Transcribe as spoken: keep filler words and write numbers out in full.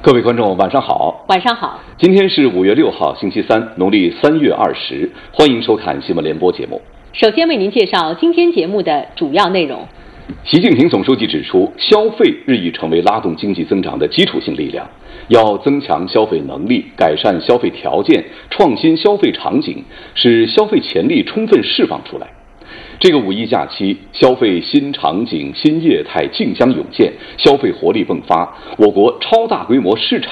各位观众，晚上好。 晚上好。 今天是五月六号，星期三，农历三月二十。欢迎收看新闻联播节目。 首先为您介绍今天节目的主要内容。 习近平总书记指出，消费日益成为拉动经济增长的基础性力量，要增强消费能力，改善消费条件，创新消费场景，使消费潜力充分释放出来。这个五一假期，消费新场景、新业态竞相涌现，消费活力迸发，我国超大规模市场